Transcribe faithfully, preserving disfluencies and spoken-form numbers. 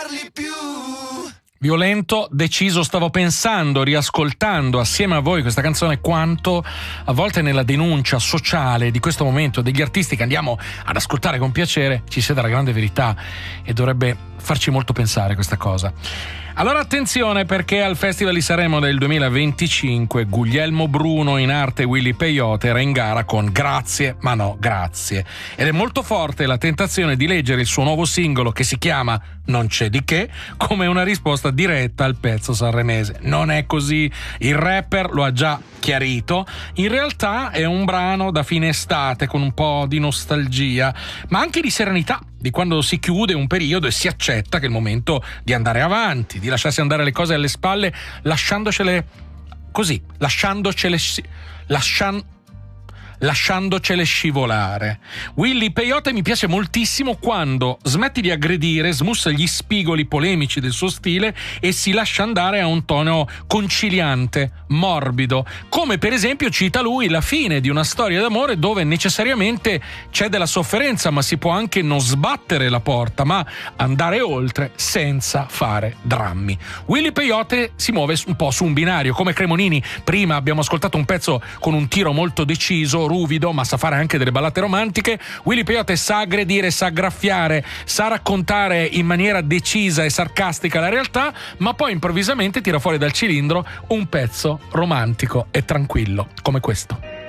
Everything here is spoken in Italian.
parli più. Violento, deciso, stavo pensando, riascoltando assieme a voi questa canzone, quanto a volte nella denuncia sociale di questo momento degli artisti che andiamo ad ascoltare con piacere ci sia della grande verità, e dovrebbe farci molto pensare questa cosa. Allora attenzione, perché al Festival di Sanremo del duemilaventicinque Guglielmo Bruno, in arte Willy Peyote, era in gara con Grazie ma no grazie, ed è molto forte la tentazione di leggere il suo nuovo singolo, che si chiama Non c'è di che, come una risposta diretta al pezzo sanremese. Non è così, il rapper lo ha già chiarito, in realtà è un brano da fine estate con un po' di nostalgia, ma anche di serenità, di quando si chiude un periodo e si accetta che è il momento di andare avanti, di lasciarsi andare le cose alle spalle, lasciandocele così, lasciandocele lascian, lasciandocele scivolare. Willy Peyote mi piace moltissimo quando smetti di aggredire, smussa gli spigoli polemici del suo stile e si lascia andare a un tono conciliante, morbido, come per esempio cita lui la fine di una storia d'amore dove necessariamente c'è della sofferenza, ma si può anche non sbattere la porta, ma andare oltre senza fare drammi. Willy Peyote si muove un po' su un binario, come Cremonini. Prima abbiamo ascoltato un pezzo con un tiro molto deciso, ruvido, ma sa fare anche delle ballate romantiche. Willy Peyote sa aggredire, sa graffiare, sa raccontare in maniera decisa e sarcastica la realtà, ma poi improvvisamente tira fuori dal cilindro un pezzo romantico e tranquillo come questo.